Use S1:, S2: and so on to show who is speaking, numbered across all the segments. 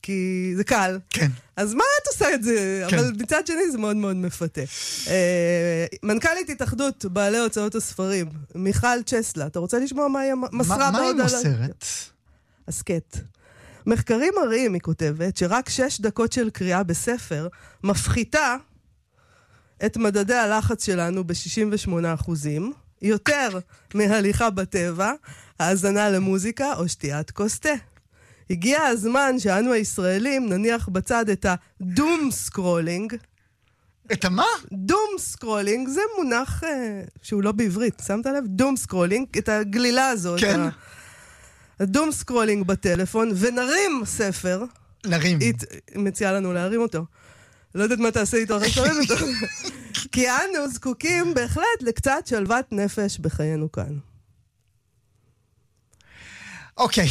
S1: כי זה קל.
S2: כן.
S1: אז מה את עושה את זה? כן. אבל מצד שני זה מאוד מאוד מפתה. מנכ"לית התאחדות בעלי הוצאות הספרים, מיכל צ'סלה, אתה רוצה לשמוע מה היא מסרה?
S2: מה היא מוסרת?
S1: הסקט. מחקרים מראים, היא כותבת, שרק 6 דקות של קריאה בספר מפחיתה את מדדי הלחץ שלנו ב-68%, יותר מהליכה בטבע, האזנה למוזיקה או שתיית כוס תה. הגיע הזמן שאנו הישראלים נניח בצד את הדום סקרולינג.
S2: את מה?
S1: דום סקרולינג זה מונח שהוא לא בעברית, שמת לב? דום סקרולינג, את הגלילה הזאת.
S2: כן.
S1: הדום סקרולינג בטלפון, ונרים ספר.
S2: נרים.
S1: היא מציעה לנו להרים אותו. לא יודעת מה תעשה איתו, אחרי שרים אותו. כי אנו זקוקים בהחלט לקצת שלוות נפש בחיינו כאן.
S2: אוקיי,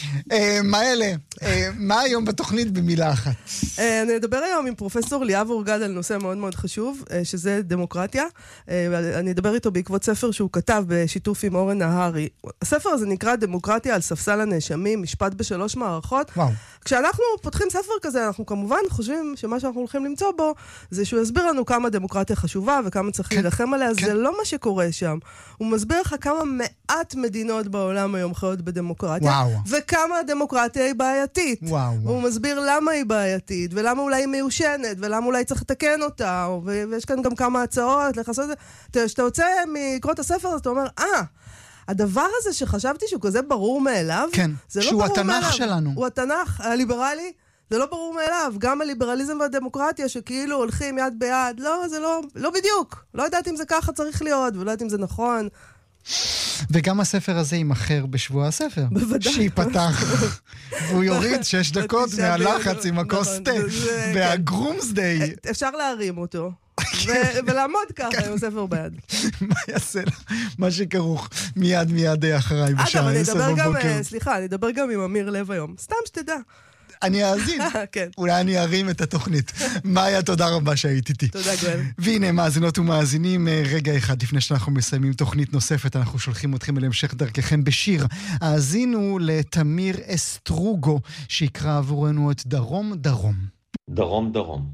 S2: מה היום בתוכנית במילה אחת?
S1: אני אדבר היום עם פרופסור ליאב אורגד על נושא מאוד מאוד חשוב, שזה דמוקרטיה. אני אדבר איתו בעקבות ספר שהוא כתב בשיתוף עם אורן נהרי. הספר הזה נקרא דמוקרטיה על ספסל הנאשמים, משפט ב3 מערכות.
S2: וואו.
S1: כשאנחנו פותחים ספר כזה, אנחנו כמובן חושבים שמה שאנחנו הולכים למצוא בו, זה שהוא יסביר לנו כמה דמוקרטיה חשובה וכמה צריך להילחם עליה. זה לא מה שקורה שם. הוא מסביר לך כמה מעט מדינות בעולם היום חיות בדמוקרטיה, וכמה הדמוקרטיה היא בעייתית. והוא מסביר למה היא בעייתית, ולמה אולי היא מיושנת, ולמה אולי צריך לתקן אותה, ויש כאן גם כמה הצעות לחסות את זה. כשאתה יוצא מקרוא את הספר, אז אתה אומר, הדבר הזה שחשבתי שהוא כזה ברור מאליו,
S2: כן,
S1: זה לא
S2: שהוא
S1: ברור מאליו.
S2: התנ"ך שלנו.
S1: הוא התנ"ך הליברלי, זה לא ברור מאליו. גם הליברליזם והדמוקרטיה שכאילו הולכים יד ביד, לא, זה לא בדיוק. לא יודעת אם זה ככה צריך להיות, ולא יודעת אם זה נכון.
S2: וגם הספר הזה יימחר בשבוע הספר.
S1: בוודאי.
S2: שיפתח. והוא יוריד 6 דקות מהלחץ עם הכוס תה. והגרומסדיי.
S1: אפשר להרים אותו. ולעמוד ככה עם הספר ביד.
S2: מה יעשה לה? מה שכרוך מיד אחריי בשעה 10 בבוקר.
S1: סליחה, אני אדבר גם עם אמיר לב היום. סתם שתדע.
S2: אני אאזין.
S1: כן.
S2: אולי אני ארים את התוכנית. מאיה, תודה רבה שהיית איתי.
S1: תודה גואל.
S2: והנה, מאזינות ומאזינים, רגע אחד לפני שאנחנו מסיימים תוכנית נוספת, אנחנו שולחים אתכם אל המשך דרככם בשיר. האזינו לתמיר אסטרוגו, שיקרא עבורנו את דרום דרום.
S3: דרום דרום.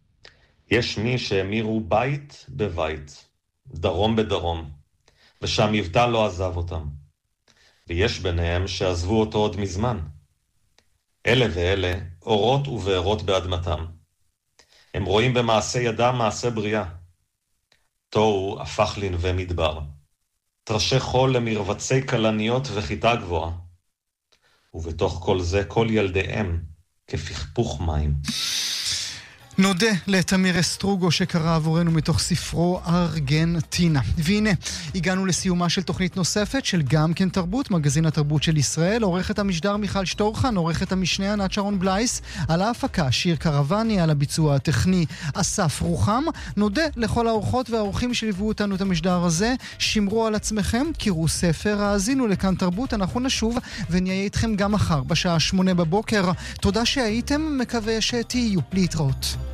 S3: יש מי שהמירו בית בבית, דרום בדרום, ושם מבטא לא עזב אותם. ויש ביניהם שעזבו אותו עוד מזמן. אלה ואלה, אורות ובארות באדמתם. הם רואים במעשה ידם מעשה בריאה. תוהו הפך לנווה מדבר. תרשי חול למרבצי קלניות וחיטה גבוהה. ובתוך כל זה כל ילדיהם כפכפוך מים.
S2: נודה לתמיר אסטרוגו שקרא עבורנו מתוך ספרו ארגנטינה. והנה, הגענו לסיומה של תוכנית נוספת של גם כן תרבות, מגזין התרבות של ישראל. עורכת המשדר מיכל שטורחן, עורכת המשנה ענת שרון בלייס, על ההפקה שיר קרבני, על הביצוע הטכני אסף רוחם. נודה לכל האורחות והאורחים שליוו אותנו את המשדר הזה. שמרו על עצמכם, קראו ספר, האזינו לכאן תרבות. אנחנו נשוב ונהיה איתכם גם מחר בשעה 8 בבוקר. תודה שהייתם, מקווה שתהיו. להתראות.